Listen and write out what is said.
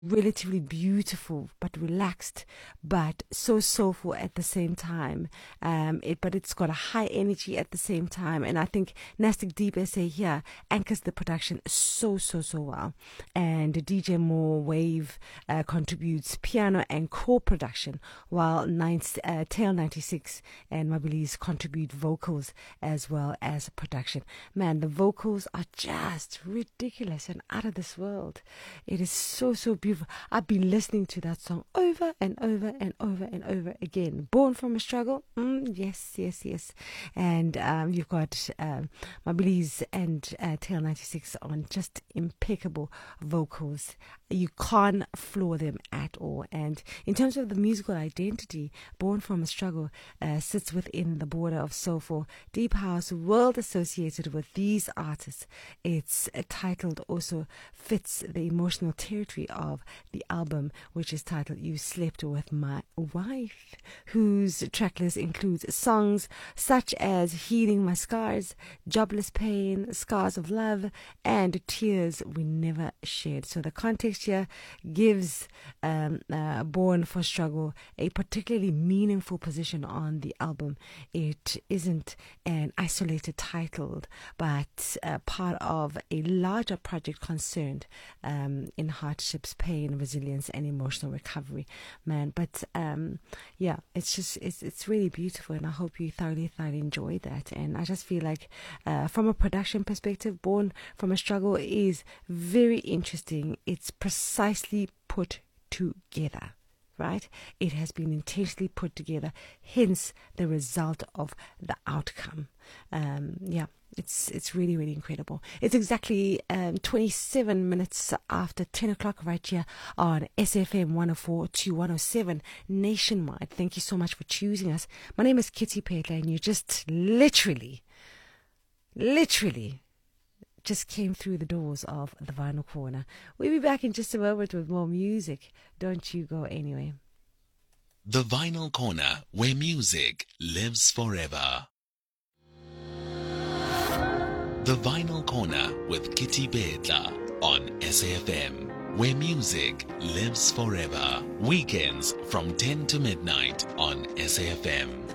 relatively beautiful but relaxed, but so soulful at the same time. But it's got a high energy at the same time, and I think Nastic Deep SA here anchors the production so well. And DJ Moore Wave contributes piano and core production, while Tail 96 and Mabilis contribute vocals as well as production. Man, the vocals are just ridiculous and out of this world. It is so beautiful. I've been listening to that song over and over and over and over again. Born from a Struggle, yes. And you've got Mabilis and Tail 96 on just impeccable vocals. You can't flaw them at all. And in terms of the musical identity, Born from a Struggle sits within the border of soulful deep house world associated with these artists. It's titled also fits the emotional territory of the album, which is titled You Slept With My Wife, whose tracklist includes songs such as Healing My Scars, Jobless Pain, Scars of Love, and Tears We Never Shed. So the context here gives Born for Struggle a particularly meaningful position on the album. It isn't an isolated title, but part of a larger project concerned in hardships, pain, resilience, and emotional recovery, man. But yeah, it's really beautiful, and I hope you thoroughly enjoy that. And I just feel like from a production perspective, Born from a Struggle is very interesting. It's precisely put together, right? It has been intentionally put together, hence the result of the outcome. Yeah, it's really incredible. It's exactly 27 minutes after 10 o'clock right here on SFM 104 to 107 nationwide. Thank you so much for choosing us. My name is Kitty Petla, and you just literally just came through the doors of the Vinyl Corner. We'll be back in just a moment with more music. Don't you go anywhere. The Vinyl Corner, where music lives forever. The Vinyl Corner with Kitty Petla on SAFM, where music lives forever. Weekends from 10 to midnight on SAFM.